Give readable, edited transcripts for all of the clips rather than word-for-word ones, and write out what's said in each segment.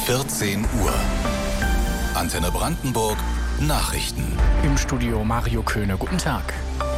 14 Uhr. Antenne Brandenburg Nachrichten. Im Studio Mario Köhne. Guten Tag.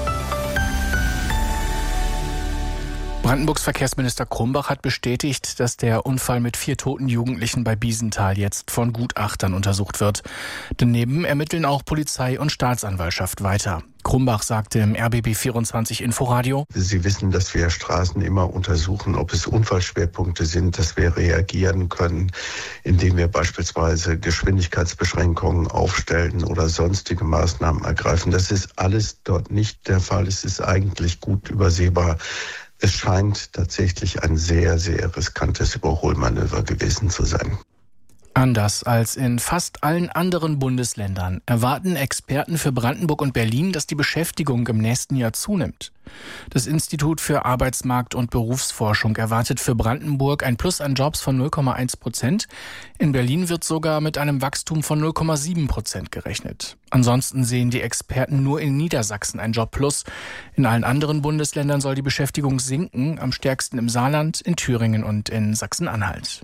Brandenburgs Verkehrsminister Krumbach hat bestätigt, dass der Unfall mit 4 toten Jugendlichen bei Biesenthal jetzt von Gutachtern untersucht wird. Daneben ermitteln auch Polizei und Staatsanwaltschaft weiter. Krumbach sagte im RBB24 Inforadio: Sie wissen, dass wir Straßen immer untersuchen, ob es Unfallschwerpunkte sind, dass wir reagieren können, indem wir beispielsweise Geschwindigkeitsbeschränkungen aufstellen oder sonstige Maßnahmen ergreifen. Das ist alles dort nicht der Fall. Es ist eigentlich gut übersehbar. Es scheint tatsächlich ein sehr, sehr riskantes Überholmanöver gewesen zu sein. Anders als in fast allen anderen Bundesländern erwarten Experten für Brandenburg und Berlin, dass die Beschäftigung im nächsten Jahr zunimmt. Das Institut für Arbeitsmarkt- und Berufsforschung erwartet für Brandenburg ein Plus an Jobs von 0,1%. In Berlin wird sogar mit einem Wachstum von 0,7% gerechnet. Ansonsten sehen die Experten nur in Niedersachsen ein Jobplus. In allen anderen Bundesländern soll die Beschäftigung sinken, am stärksten im Saarland, in Thüringen und in Sachsen-Anhalt.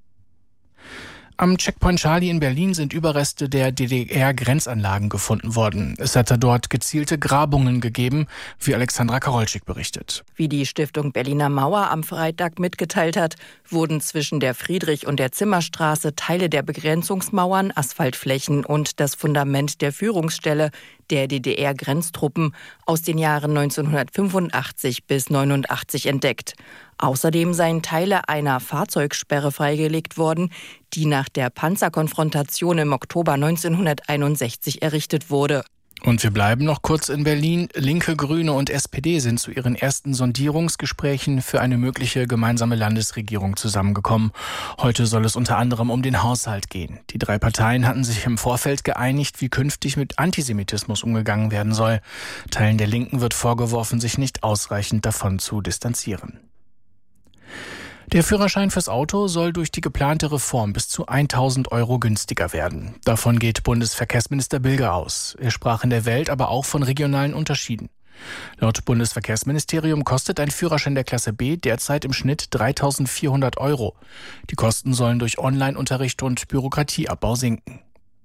Am Checkpoint Charlie in Berlin sind Überreste der DDR-Grenzanlagen gefunden worden. Es hatte dort gezielte Grabungen gegeben, wie Alexandra Karolczyk berichtet. Wie die Stiftung Berliner Mauer am Freitag mitgeteilt hat, wurden zwischen der Friedrich- und der Zimmerstraße Teile der Begrenzungsmauern, Asphaltflächen und das Fundament der Führungsstelle der DDR-Grenztruppen aus den Jahren 1985 bis 1989 entdeckt. Außerdem seien Teile einer Fahrzeugsperre freigelegt worden, die nach der Panzerkonfrontation im Oktober 1961 errichtet wurde. Und wir bleiben noch kurz in Berlin. Linke, Grüne und SPD sind zu ihren ersten Sondierungsgesprächen für eine mögliche gemeinsame Landesregierung zusammengekommen. Heute soll es unter anderem um den Haushalt gehen. Die 3 Parteien hatten sich im Vorfeld geeinigt, wie künftig mit Antisemitismus umgegangen werden soll. Teilen der Linken wird vorgeworfen, sich nicht ausreichend davon zu distanzieren. Der Führerschein fürs Auto soll durch die geplante Reform bis zu 1.000 € günstiger werden. Davon geht Bundesverkehrsminister Bilger aus. Er sprach in der Welt aber auch von regionalen Unterschieden. Laut Bundesverkehrsministerium kostet ein Führerschein der Klasse B derzeit im Schnitt 3.400 €. Die Kosten sollen durch Online-Unterricht und Bürokratieabbau sinken.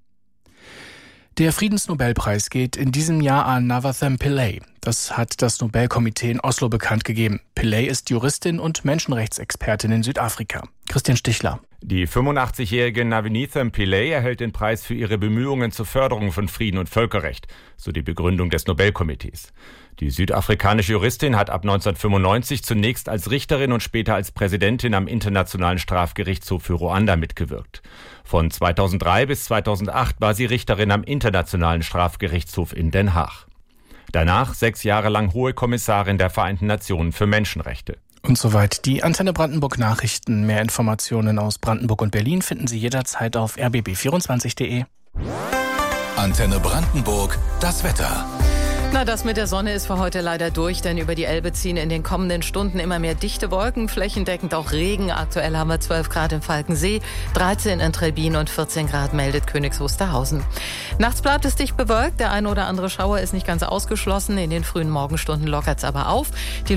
Der Friedensnobelpreis geht in diesem Jahr an Navatham Pillay. Das hat das Nobelkomitee in Oslo bekannt gegeben. Pillay ist Juristin und Menschenrechtsexpertin in Südafrika. Christian Stichler. Die 85-jährige Navatham Pillay erhält den Preis für ihre Bemühungen zur Förderung von Frieden und Völkerrecht, so die Begründung des Nobelkomitees. Die südafrikanische Juristin hat ab 1995 zunächst als Richterin und später als Präsidentin am Internationalen Strafgerichtshof für Ruanda mitgewirkt. Von 2003 bis 2008 war sie Richterin am Internationalen Strafgerichtshof in Den Haag. Danach 6 Jahre lang Hohe Kommissarin der Vereinten Nationen für Menschenrechte. Und soweit die Antenne Brandenburg Nachrichten. Mehr Informationen aus Brandenburg und Berlin finden Sie jederzeit auf rbb24.de. Antenne Brandenburg, das Wetter. Na, das mit der Sonne ist für heute leider durch, denn über die Elbe ziehen in den kommenden Stunden immer mehr dichte Wolken, flächendeckend auch Regen. Aktuell haben wir 12 Grad im Falkensee, 13 in Trebbin und 14 Grad meldet Königs Wusterhausen. Nachts bleibt es dicht bewölkt, der ein oder andere Schauer ist nicht ganz ausgeschlossen. In den frühen Morgenstunden lockert es aber auf. Die